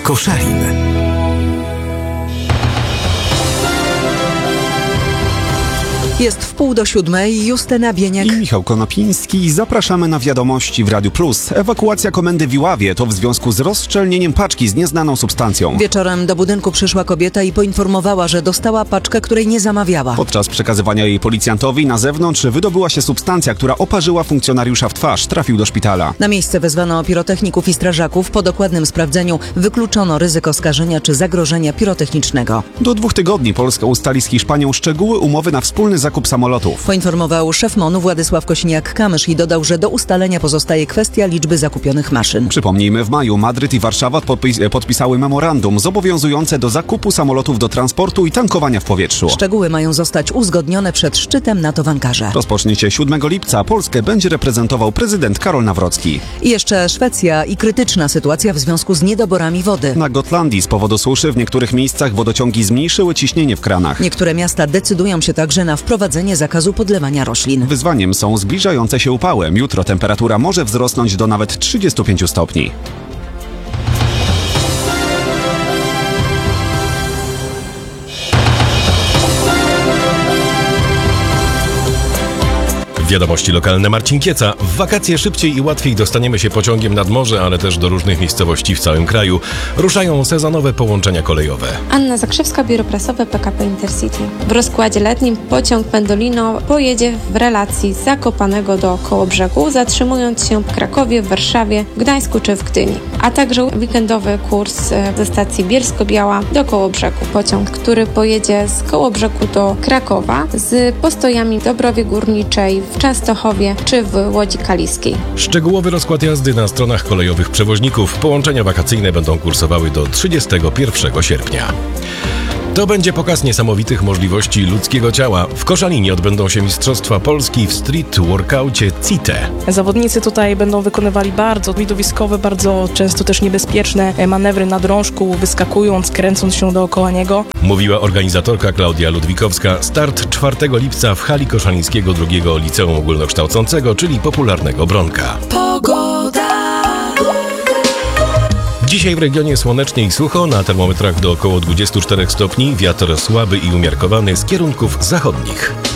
Koszalin. Jest 6:30, Justyna Bieniek i Michał Konopiński. Zapraszamy na wiadomości w Radiu Plus. Ewakuacja komendy w Iławie to w związku z rozszczelnieniem paczki z nieznaną substancją. Wieczorem do budynku przyszła kobieta i poinformowała, że dostała paczkę, której nie zamawiała. Podczas przekazywania jej policjantowi na zewnątrz wydobyła się substancja, która oparzyła funkcjonariusza w twarz. Trafił do szpitala. Na miejsce wezwano pirotechników i strażaków. Po dokładnym sprawdzeniu wykluczono ryzyko skażenia czy zagrożenia pirotechnicznego. Do 2 tygodni Polska ustali z Hiszpanią szczegóły umowy na wspólny zakup samolotów. Poinformował szef MON-u Władysław Kosiniak-Kamysz i dodał, że do ustalenia pozostaje kwestia liczby zakupionych maszyn. Przypomnijmy, w maju Madryt i Warszawa podpisały memorandum zobowiązujące do zakupu samolotów do transportu i tankowania w powietrzu. Szczegóły mają zostać uzgodnione przed szczytem NATO w Ankarze. Rozpocznie się 7 lipca. Polskę będzie reprezentował prezydent Karol Nawrocki. I jeszcze Szwecja i krytyczna sytuacja w związku z niedoborami wody. Na Gotlandii z powodu suszy w niektórych miejscach wodociągi zmniejszyły ciśnienie w kranach. Niektóre miasta decydują się także na wprowadzenie zakazu podlewania roślin. Wyzwaniem są zbliżające się upały. Jutro temperatura może wzrosnąć do nawet 35 stopni. Wiadomości lokalne, Marcin Kieca. W wakacje szybciej i łatwiej dostaniemy się pociągiem nad morze, ale też do różnych miejscowości w całym kraju. Ruszają sezonowe połączenia kolejowe. Anna Zakrzewska, biuro prasowe PKP Intercity. W rozkładzie letnim pociąg Pendolino pojedzie w relacji z Zakopanego do Kołobrzegu, zatrzymując się w Krakowie, w Warszawie, w Gdańsku czy w Gdyni. A także weekendowy kurs ze stacji Bielsko-Biała do Kołobrzegu. Pociąg, który pojedzie z Kołobrzegu do Krakowa z postojami w Dąbrowie Górniczej, w Częstochowie czy w Łodzi Kaliskiej. Szczegółowy rozkład jazdy na stronach kolejowych przewoźników. Połączenia wakacyjne będą kursowały do 31 sierpnia. To będzie pokaz niesamowitych możliwości ludzkiego ciała. W Koszalinie odbędą się Mistrzostwa Polski w street workaucie CITE. Zawodnicy tutaj będą wykonywali bardzo widowiskowe, bardzo często też niebezpieczne manewry na drążku, wyskakując, kręcąc się dookoła niego. Mówiła organizatorka Klaudia Ludwikowska. Start 4 lipca w hali Koszalińskiego II Liceum Ogólnokształcącego, czyli popularnego Bronka. Pogoda. Dzisiaj w regionie słonecznie i sucho, na termometrach do około 24 stopni, wiatr słaby i umiarkowany z kierunków zachodnich.